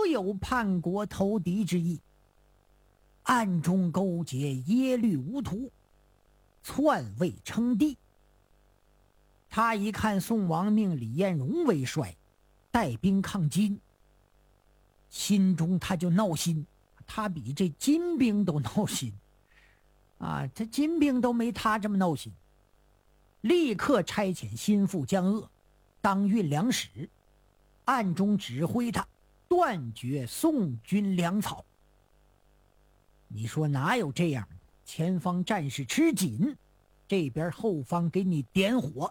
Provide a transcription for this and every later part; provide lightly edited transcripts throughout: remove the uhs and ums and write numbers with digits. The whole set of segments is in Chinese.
有叛国投敌之意，暗中勾结耶律无图，篡位称帝。他一看宋王命李彦荣为帅，带兵抗金，心中他就闹心，他比这金兵都闹心啊！这金兵都没他这么闹心。立刻差遣心腹江鄂当运粮使，暗中指挥他断绝宋军粮草。你说哪有这样？前方战事吃紧，这边后方给你点火。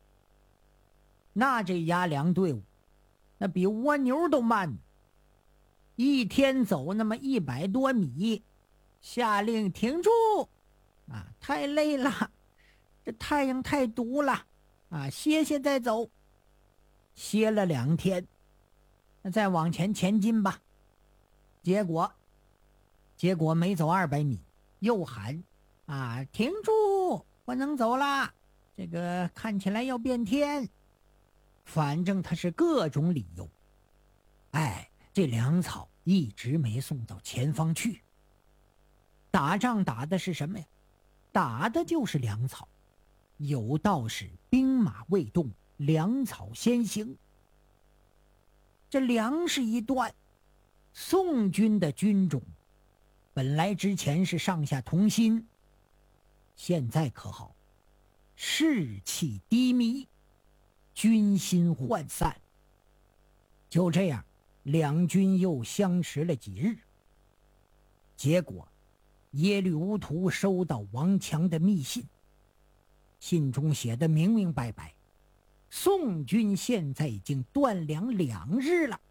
那这押粮队伍那比蜗牛都慢，一天走那么100多米，下令停住啊！太累了，这太阳太毒了啊！歇歇再走。歇了2天，那再往前前进吧。结果没走200米，又喊啊，停住，不能走啦，这个看起来要变天。反正他是各种理由，这粮草一直没送到前方去。打仗打的是什么呀？打的就是粮草。有道是兵马未动，粮草先行。这粮食一断，宋军的军种本来之前是上下同心，现在可好，士气低迷，军心涣散。就这样，两军又相持了几日。结果耶律乌图收到王强的密信，信中写得明明白白，宋军现在已经断粮2日了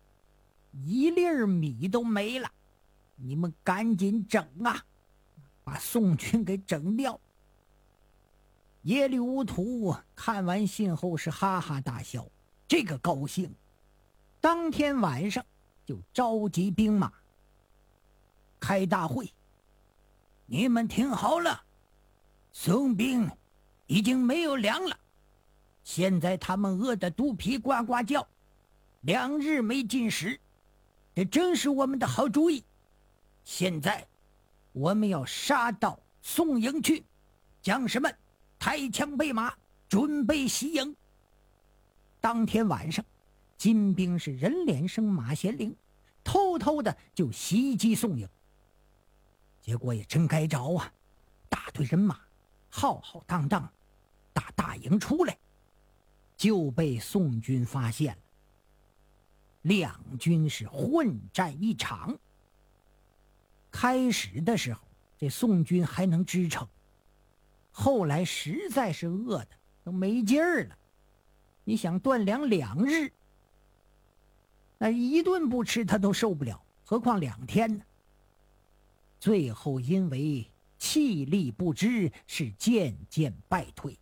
，1粒米都没了，你们赶紧整啊，把宋军给整掉。耶律乌图看完信后是哈哈大笑，这个高兴，当天晚上就召集兵马开大会。你们听好了，宋兵已经没有粮了，现在他们饿得肚皮呱呱叫，2日没进食，这正是我们的好主意。现在我们要杀到宋营去，将士们抬枪备马，准备袭营。当天晚上，金兵是人脸生马衔铃，偷偷的就袭击宋营。结果也真该着啊，大队人马浩浩荡荡打大营出来，就被宋军发现了。两军是混战一场。开始的时候这宋军还能支撑，后来实在是饿的都没劲儿了。你想断粮2日，那一顿不吃他都受不了，何况2天呢？最后因为气力不支，是渐渐败退。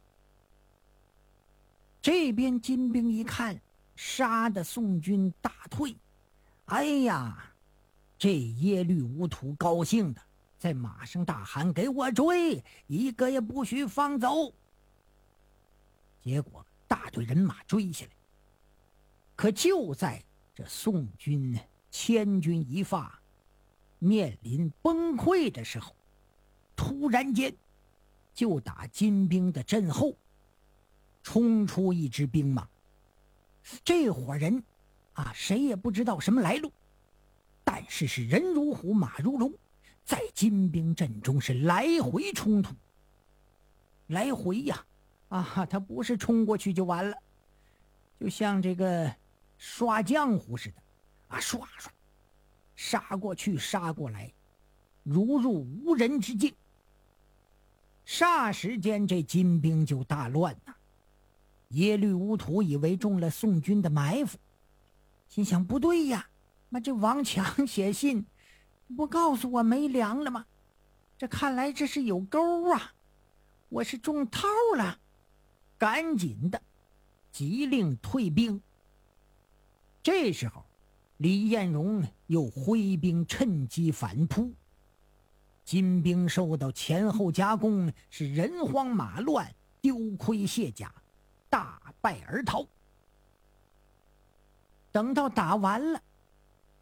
这边金兵一看杀的宋军大退，哎呀，这耶律乌图高兴的在马上大喊，给我追，一个也不许放走。结果大队人马追下来，可就在这宋军千钧一发面临崩溃的时候，突然间就打金兵的阵后冲出一支兵马。这伙人啊，谁也不知道什么来路，但是是人如虎马如龙，在金兵阵中是来回冲突。来回呀，他不是冲过去就完了，就像这个刷浆糊似的刷刷杀过去杀过来，如入无人之境。霎时间这金兵就大乱呐。耶律乌图以为中了宋军的埋伏，心想不对呀，这王强写信不告诉我没粮了吗？这看来这是有钩啊，我是中套了，赶紧的急令退兵。这时候李彦荣又挥兵趁机反扑，金兵受到前后夹攻，是人慌马乱，丢盔卸甲，大败而逃。等到打完了，